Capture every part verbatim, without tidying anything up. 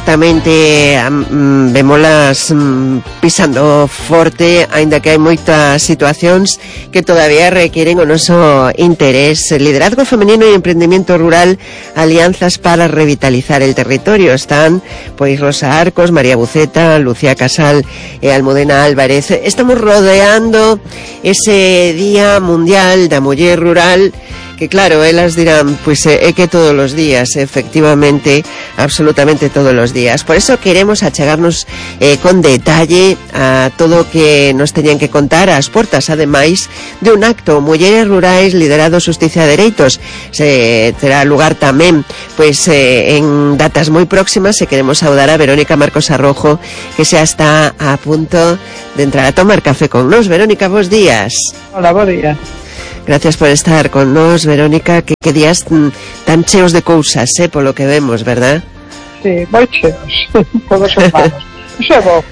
exactamente, um, vémolas um, pisando forte, aínda que hai moitas situacións que todavía requieren o noso interés. Liderazgo femenino e emprendimiento rural, alianzas para revitalizar el territorio. Están, pois, Rosa Arcos, María Buceta, Lucía Casal e Almudena Álvarez. Estamos rodeando ese Día Mundial da Muller Rural, que claro, elas dirán, pois é que todos os días, efectivamente, absolutamente todos os días. Por eso queremos achegarnos eh, con detalle a todo o que nos teñen que contar ás portas, ademais de un acto Mulleres Rurais liderado Xustiza e Dereitos. Se terá lugar tamén pois eh, en datas moi próximas, e queremos saudar a Verónica Marcos Arrojo, que xa está a punto de entrar a tomar café con nos. Verónica, bons días. Hola, bons días. Gracias por estar con nos, Verónica, que, que días tan cheos de cousas, eh, polo que vemos, verdad? Sí, moi cheos, todos son malos. Iso é bo.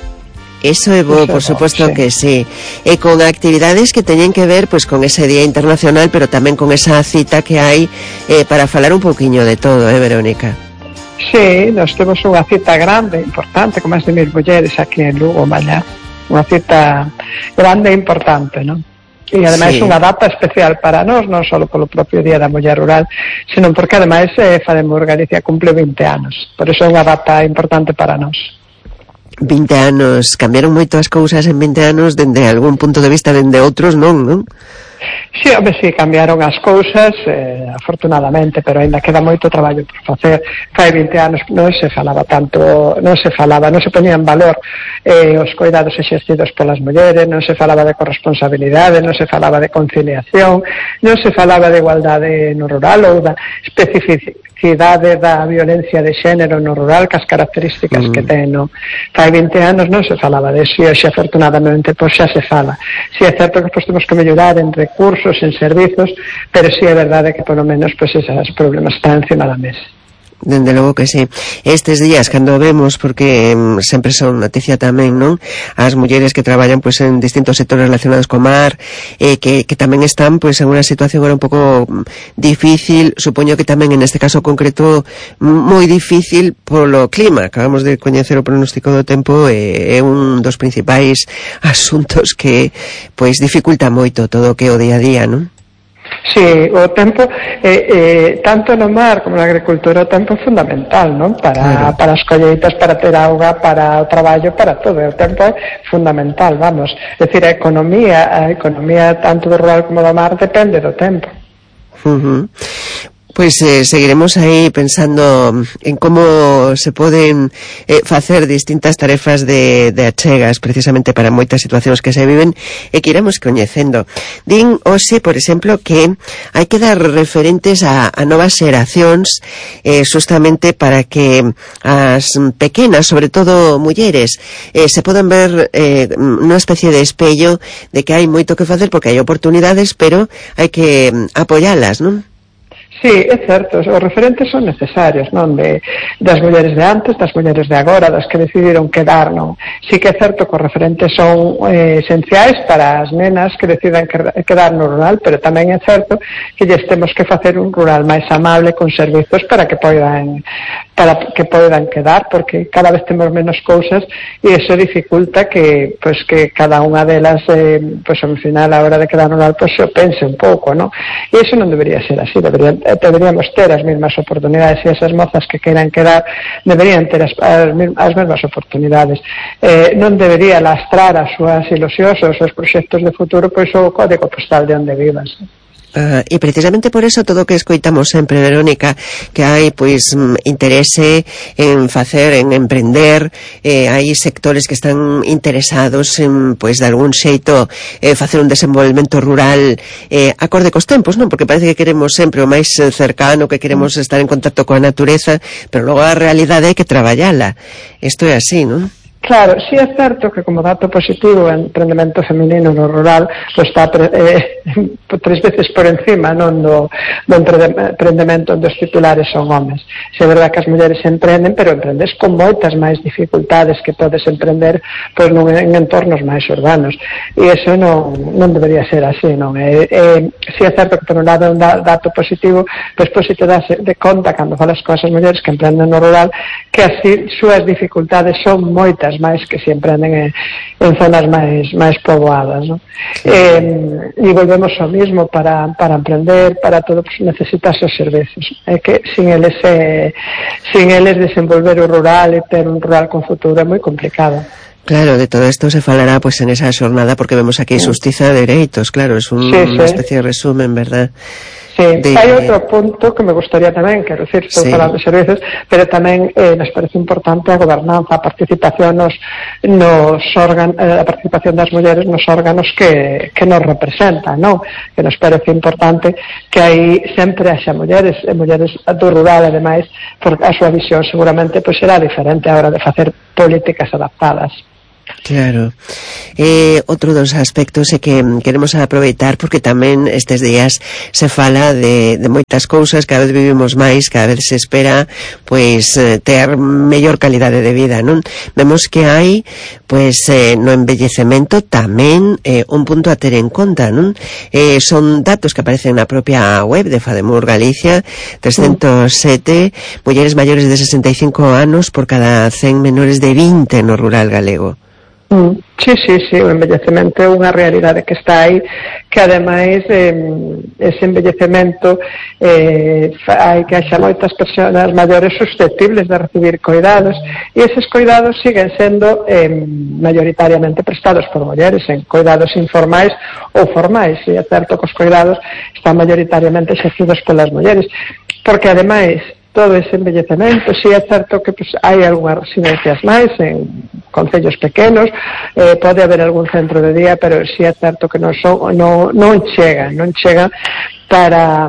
Eso é bo, por suposto que sí. E con actividades que teñen que ver pues con ese Día Internacional, pero tamén con esa cita que hai eh, para falar un pouquiño de todo, eh, Verónica? Sí, nós temos unha cita grande, importante, con máis de mil mulleres aquí en Lugo, mañá. Unha cita grande e importante, non? E ademais sí, unha data especial para nós, non só polo propio Día da Muller Rural, senón porque ademais eh, Fademos Galicia cumple vinte anos, por iso é unha data importante para nós. vinte anos, cambiaron moito as cousas en vinte anos, dende algún punto de vista, dende outros non, non? Sí, home, sí, cambiaron as cousas, eh, afortunadamente, pero ainda queda moito traballo por facer. Fai vinte anos non se falaba tanto, non se falaba, non se poñía en valor eh, os cuidados exercidos polas mulleres, non se falaba de corresponsabilidade, non se falaba de conciliación, non se falaba de igualdade no rural ou da especificidade da violencia de xénero no rural, cas características mm. que ten, no? Fai vinte anos non se falaba de eso, e hoxe, afortunadamente, pois xa se fala. Si é certo que pois temos que mellorar en recursos, en servizos, pero si é verdade que polo menos pois esos problemas están encima da mesa. Dende logo que sí. Estes días, cando vemos, porque um, sempre son noticia tamén, non? As mulleres que traballan pois en distintos sectores relacionados co mar, eh, que, que tamén están pois en unha situación agora un pouco difícil, supoño que tamén en este caso concreto moi difícil polo clima. Acabamos de coñecer o pronóstico do tempo, e é un dos principais asuntos que pois dificulta moito todo o que é o día a día, non? Sí, o tempo, eh, eh, tanto no mar como na agricultura, o tempo é fundamental, non? Para, claro, para as colleitas, para ter auga, para o traballo, para todo. O tempo é fundamental, vamos. É dicir, a economía, a economía tanto do rural como do mar depende do tempo. Uh-huh. Pois eh, seguiremos aí pensando en como se poden eh, facer distintas tarefas de, de achegas precisamente para moitas situacións que se viven e que iremos coñecendo. Din hoxe, por exemplo, que hai que dar referentes a, a novas xeracións eh, justamente para que as pequenas, sobre todo mulleres, eh, se podan ver eh, unha especie de espello de que hai moito que facer porque hai oportunidades, pero hai que apoialas, non? Sí, é certo, os referentes son necesarios, non? De, das mulleres de antes, das mulleres de agora, das que decidiron quedar, non? Sí que é certo que os referentes son eh, esenciais para as nenas que decidan quedar no rural, pero tamén é certo que lles temos que facer un rural máis amable con servizos para que poidan para que poidan quedar, porque cada vez temos menos cousas e iso dificulta que, pues, que cada unha delas eh, pues, ao final, a hora de quedar no rural, pues, se pense un pouco, non? E iso non debería ser así, debería deberíamos ter as mesmas oportunidades, e esas mozas que queiran quedar deberían ter as, as, as mesmas oportunidades. Eh, non debería lastrar as súas ilusións, os seus proxectos de futuro, pois o código postal de onde vivas. Uh, e precisamente por eso todo o que escoitamos sempre, Verónica, que hai pois interese en facer, en emprender, eh, hai sectores que están interesados en, pois, de algún xeito eh, facer un desenvolvemento rural eh, acorde cos tempos, non? Porque parece que queremos sempre o máis cercano, que queremos estar en contacto coa natureza, pero logo a realidade hai que traballala. Isto é así, non? Claro, sí é certo que como dato positivo o emprendemento feminino no rural pues está eh, tres veces por encima non do, do emprendemento onde os titulares son homes. Se é verdad que as mulleres emprenden, pero emprendes con moitas máis dificultades que podes emprender pues, nun, en entornos máis urbanos. E iso non, non debería ser así, non? E, e, sí é certo que por un lado é un dato positivo, despois si te das de conta cando falas con esas mulleres que emprenden no rural que así súas dificultades son moitas máis que se emprenden en, en zonas máis máis poboadas, ¿no? Eh, e volvemos ao mismo para, para emprender, para todo, pues, necesitas os servicios. É que sin eles eh, sin eles desenvolver o rural e ter un rural con futuro é moi complicado. Claro, de todo esto se falará pues en esa xornada porque vemos aquí sí. Xustiza de Dereitos, claro, es un, sí, sí. Una especie de resumen, ¿verdad? Sí, de... hai outro punto que me gustaría tamén, quero dicir, estou sí. falando de servicios, pero tamén eh, nos parece importante a gobernanza, a participación nos, nos órganos, eh, a participación das mulleres nos órganos que, que nos representan, non? Que nos parece importante que aí sempre haxa mulleres, e mulleres do rural, ademais, porque a súa visión seguramente pues, será diferente a hora de facer políticas adaptadas. Claro. Eh, outro dos aspectos é que queremos aproveitar porque tamén estes días se fala de, de moitas cousas, cada vez vivimos máis, cada vez se espera pois ter mellor calidade de vida, non? Vemos que hai pois eh, no envellecemento tamén eh, un punto a ter en conta, non? Eh, son datos que aparecen na propia web de Fademur Galicia, trescentos sete mulleres maiores de sesenta e cinco anos por cada cen menores de vinte no rural galego. Mm, sí, sí, sí, o envellecemento é unha realidade que está aí, que ademais eh, ese envellecemento eh, hai que haxa moitas persoas maiores susceptibles de recibir cuidados e eses cuidados siguen sendo eh, mayoritariamente prestados por mulleres en cuidados informais ou formais, e é certo que os cuidados están mayoritariamente exercidos polas mulleres, porque ademais todo ese envellecemento, si é certo que pues, hai algunhas residencias máis en concellos pequenos, eh, pode haber algún centro de día, pero si é certo que non, son, non, non chega, non chega para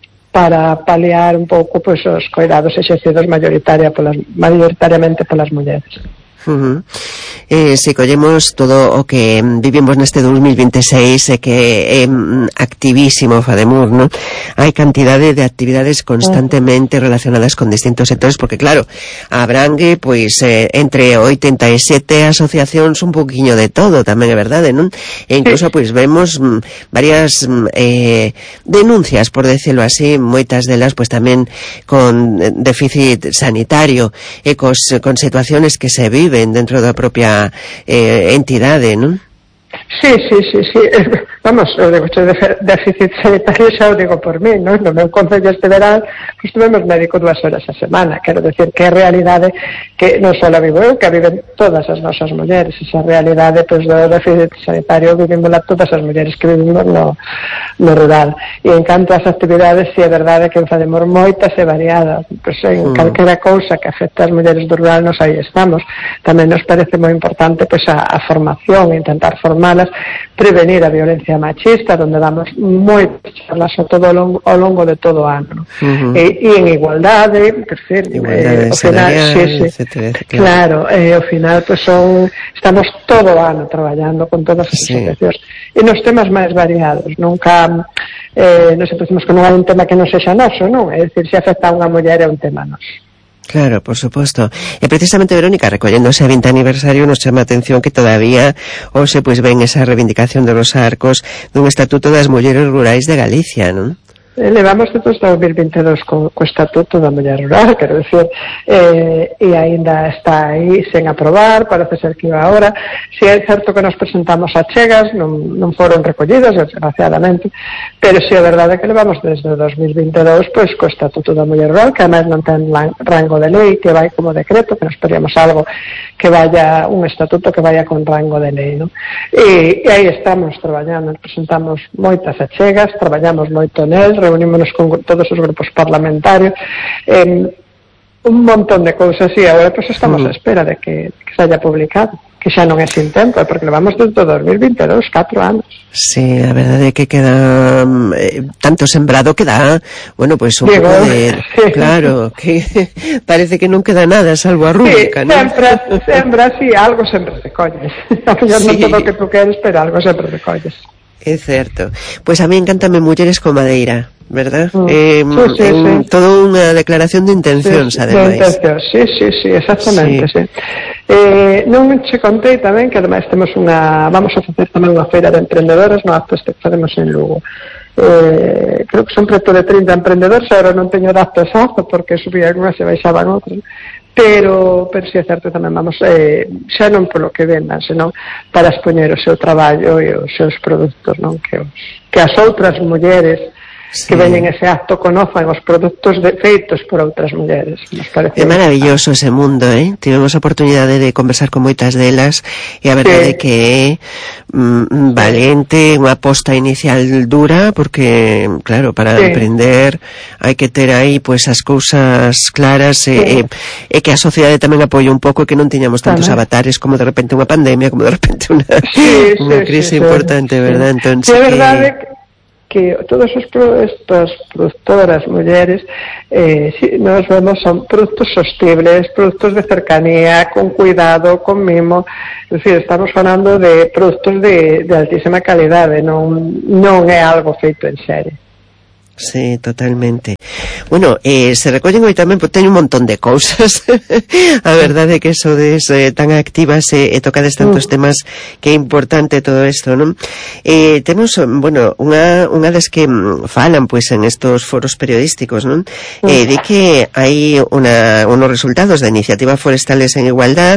para paliar un pouco pues, os cuidados exercidos mayoritaria polas, mayoritariamente polas mulleres. Uh-huh. Eh, se collemos todo o que vivimos neste dos mil veintiséis e eh, que é eh, activísimo Fademur, non? Hai cantidade de actividades constantemente relacionadas con distintos sectores porque claro, abrangue pois eh, entre oitenta e sete asociacións un poquinho de todo, tamén é verdade, non? E incluso pois vemos mm, varias mm, eh, denuncias, por decirlo así, moitas delas pois tamén con déficit sanitario e cos, con situaciones que se viven dentro da propia eh, entidade, non? Sí, sí, sí, sí. Vamos, o de déficit sanitario xa o digo por mí, non? No meu concello este verán, pues tuvemos médico dúas horas a semana. Quero decir que é realidade que non só a vivo eu, que a viven todas as nosas mulleres. Esa realidade, pues, do déficit sanitario vivimos todas as mulleres que vivimos no, no rural. E en canto ás actividades, si é verdade que facemos moitas e variadas. Pues en mm. calquera cousa que afecta as mulleres do rural, nos aí estamos. Tamén nos parece moi importante, pues, a, a formación, intentar formalas, prevenir a violencia machista, donde damos moitas charlas a todo ao longo, ao longo de todo o ano, uh-huh. e, e en igualdade, quer dizer, igualdade eh, ao final, sí, sí, etcétera, claro, eh, ao final pues son, estamos todo o ano traballando con todas as sí. asociacións e nos temas máis variados, nunca eh, nos pensamos que non hai un tema que non sexa noso, non? É dicir, se afecta a unha muller é un tema noso. Claro, por suposto. E precisamente, Verónica, recollendo ese vinte aniversario, nos chama a atención que todavía hoxe pois ven esa reivindicación de los arcos dun Estatuto das Mulleres Rurais de Galicia, non? Levamos desde dos mil veintidós co, co Estatuto da Muller Rural, quero dicir, eh, e aínda está aí sen aprobar, parece ser que iba ahora. Si é certo que nos presentamos a chegas, non, non foron recollidas, desgraciadamente, pero si é verdade que levamos desde dos mil veintidós, pois, co Estatuto da Muller Rural, que además non ten rango de lei, que vai como decreto, que nos pedíamos algo que vaya, un estatuto que vaya con rango de lei, non? E, e aí estamos traballando, presentamos moitas achegas, traballamos moito nel, reunímonos con todos os grupos parlamentarios, eh, un montón de cousas, e agora pues estamos mm. a espera de que, que se haya publicado, que xa non é sin tempo, porque levamos desde o dos mil vinte e dous, catro anos. Sí, a verdade é que queda eh, tanto sembrado que dá, bueno, pois pues un Digo, pouco de... sí. Claro, que parece que non queda nada, salvo a rúbrica, sí, non? sempre, sempre así, algo sempre recolles. A mellor Sí. non todo o que tú queres, pero algo sempre recolles. É certo. Pois pues a mí encántame Mulleres con Madeira, verdad? Mm. Eh, sí, sí, en, sí. Todo unha declaración de intencións, sí, ademais. De intencións, sí, sí, sí, exactamente, sí. Sí. Eh, non che contei tamén que ademais temos unha, vamos a facer tamén unha feira de emprendedoras no acto este que facemos en Lugo. Eh, creo que son preto de trinta emprendedores, agora non teño dato exacto porque subía algunhas e baixaban outras, pero pero si é certo tamén vamos eh, xa non polo que vendan, senón para expoñer o seu traballo e os seus produtos, non, que os, que as outras mulleres sí. que veñen ese acto conozan os produtos de, feitos por outras mulleres. É maravilloso ese mundo, eh? Tivemos a oportunidade de conversar con moitas delas e a verdade sí. que é mm, valente, unha aposta inicial dura, porque, claro, para sí. emprender hai que ter aí pues, as cousas claras sí. e, e, e que a sociedade tamén apoie un pouco, que non tiñamos tantos tamén. avatares como de repente unha pandemia, como de repente unha, sí, unha sí, crise sí, importante, sí. verdad? Entón, sí, é verdade que que todas as estas productoras mulleres eh, si, nos vemos son produtos sostibles, produtos de cercanía, con cuidado, con mimo, es decir, estamos falando de produtos de, de altísima calidade, non, non é algo feito en serie. Sí, totalmente. Bueno, eh, se recollen hoy tamén, pues, teño un montón de cousas. A verdade é que sodes eh, tan activas e eh, tocades tantos mm. temas que é importante todo isto, non? Eh, temos, bueno, unha, unha das que falan, pois, pues, en estos foros periodísticos, non? Mm. Eh, de que hai una, unos resultados da iniciativa Forestales en Igualdad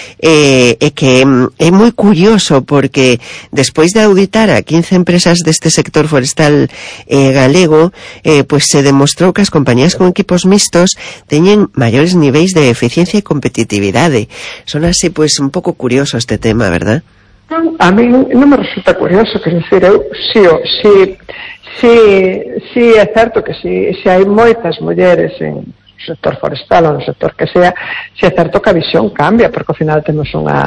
eh, e que é moi curioso porque despois de auditar a quince empresas deste sector forestal eh, galego, Eh, pues se demostrou que as compañías con equipos mixtos teñen maiores niveis de eficiencia e competitividade. Son así, pues, un pouco curioso este tema, verdad? A mí non me resulta curioso, que decir, eu, si, si, si, si é certo que si, si hai moitas mulleres en sector forestal ou no sector que sea, si é certo que a visión cambia, porque ao final temos unha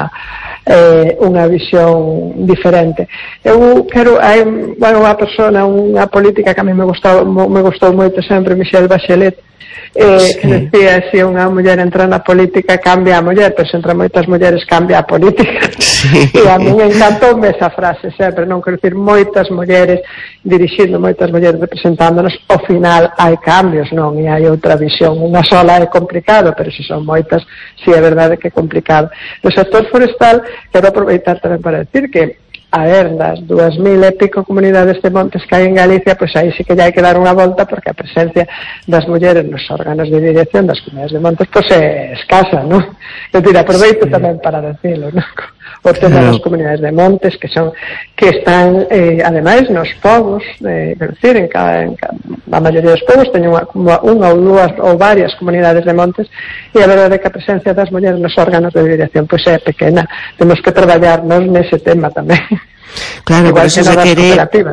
eh, unha visión diferente. Eu quero, hai bueno, unha persona, unha política que a mí me gustou, me gustou moito sempre, Michelle Bachelet, eh, sí. que decía, se unha muller entra na política cambia a muller, pero se entra moitas mulleres cambia a política. Sí. E a mí me encantoume esa frase sempre, non quero dicir, moitas mulleres dirixindo, moitas mulleres representándonos, ao final hai cambios, non? E hai outra visión, unha sola é complicado, pero se son moitas, si é verdade que é complicado. No sector forestal, quero aproveitar tamén para decir que a ver, das dúas mil e pico comunidades de montes que hai en Galicia, pois aí sí que ya hai que dar unha volta, porque a presencia das mulleres nos órganos de dirección das comunidades de montes pois é escasa, non? Eu tira, aproveito sí. tamén para decirlo, non? O tema claro. das comunidades de montes que son que están, eh, ademais, nos povos, eh, quero dicir, en cada, en cada, a maioría dos povos teñen unha, unha ou dúas ou varias comunidades de montes, e a verdade é que a presencia das mulleres nos órganos de dirección pois é pequena. Temos que traballarnos nese tema tamén. Claro, por eso se quere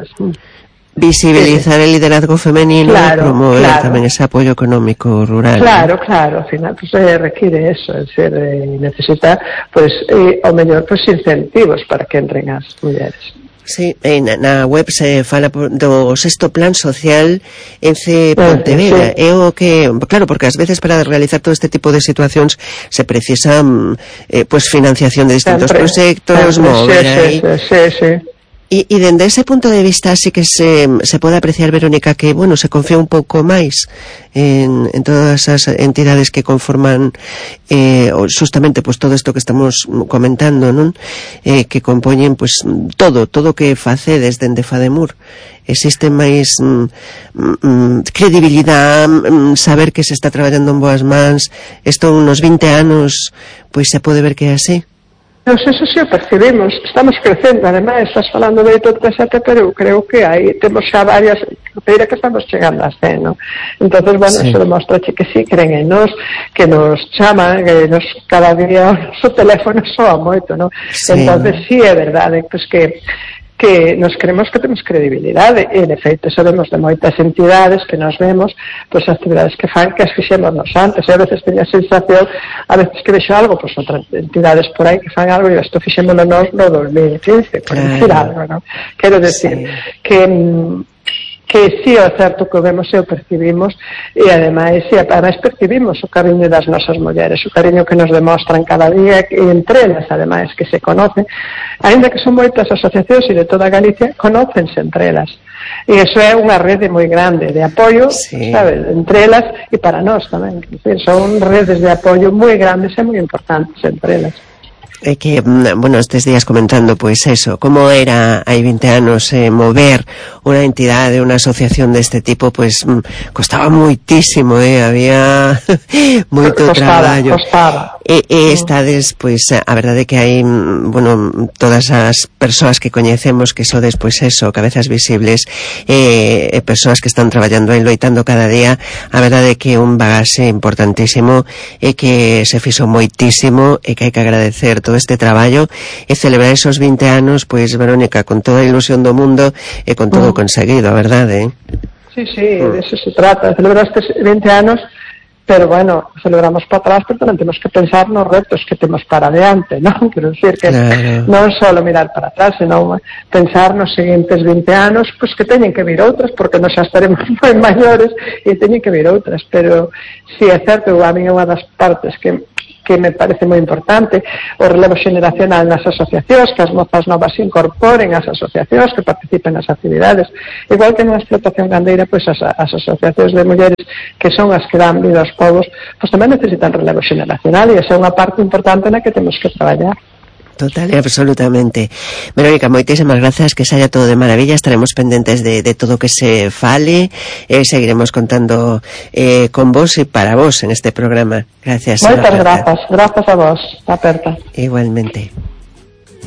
visibilizar sí, sí. el liderazgo femenino claro, y promover claro. tamén ese apoyo económico rural. Claro, ¿no? claro, al final pues eh, requiere eso, es decir, eh, necesita pues eh, o mellor pues incentivos para que entren as mulleres. Sí, na, na web se fala do sexto plan social en C Pontevedra. É sí. o que, claro, porque ás veces para realizar todo este tipo de situacións se precisa eh, pues financiación de distintos sempre, proxectos, sempre, mover sí, aí. Sí, sí, sí. Y, y dende ese punto de vista sí que se, se pode apreciar, Verónica, que, bueno, se confía un pouco máis en, en todas as entidades que conforman eh, justamente pues, todo isto que estamos comentando, non? Eh, que compoñen pues, todo, todo que facedes dende Fademur. Existe máis mm, mm, credibilidade, mm, saber que se está traballando en boas mans. Isto unos vinte anos pois se pode ver que é así. Nos eso sí o percibimos, estamos crecendo, ademais, estás falando de oito sete, pero eu creo que aí temos xa varias, creira que estamos chegando a cen, non? Entonces, bueno, sí. Eso demostra que sí, creen en nos, que nos chaman, que nos cada día o noso teléfono soa moito, non? Sí. Entonces, sí, é verdade, pues que que nos creemos que temos credibilidade, e de feito sabemos de moitas entidades que nos vemos, pois as actividades que fan que as fixemos nos antes, e a veces teño a sensación, a veces que vexo algo, pois outras entidades por aí que fan algo, e isto fixémolo nos no dos mil quince, por decir algo, non? Quero decir, sí. que que si é certo que o vemos e o percibimos, e ademais, e ademais percibimos o cariño das nosas mulleres, o cariño que nos demostran cada día, e entre elas, ademais, que se conocen, ainda que son moitas asociacións e de toda Galicia, conócense entre elas. E iso é unha rede moi grande de apoio, sí. sabes, entre elas e para nós tamén. Son redes de apoio moi grandes e moi importantes entre elas. Eh, que, bueno, estes días comentando, pues eso, como era hai veinte anos eh, mover unha entidade, unha asociación deste tipo, pues costaba moitísimo, eh, había moito costaba, traballo. Costaba. E, e estades, pois, a verdade que hai, bueno, todas as persoas que coñecemos que sodes, pois eso, cabezas visibles, e, e persoas que están traballando e loitando cada día, a verdade que un bagaxe importantísimo e que se fixo moitísimo e que hai que agradecer todo este traballo e celebrar esos veinte anos, pois, Verónica, con toda a ilusión do mundo e con todo mm. conseguido, a verdade, eh? Sí, sí, mm. de eso se trata, celebrar estes veinte anos. Pero, bueno, celebramos para atrás, pero tamén temos que pensar nos retos que temos para adiante, non? Quero dicir que claro. non só mirar para atrás, senón pensar nos seguintes veinte anos, pois que teñen que vir outras, porque nos xa estaremos moi maiores e teñen que vir outras. Pero, si é certo, a mí é unha das partes que que me parece moi importante, o relevo xeneracional nas asociacións, que as mozas novas se incorporen ás asociacións, que participen nas actividades. Igual que na explotación gandeira, pois as, as asociacións de mulleres que son as que dan vida aos povos, pois tamén necesitan relevo xeneracional, e esa é unha parte importante na que temos que traballar. Total e absolutamente. Verónica, moitísimas grazas, que saia todo de maravilla, estaremos pendentes de, de todo que se fale, e seguiremos contando eh, con vos e para vos en este programa. Gracias. Moitas grazas, grazas a vos, aperta. Igualmente.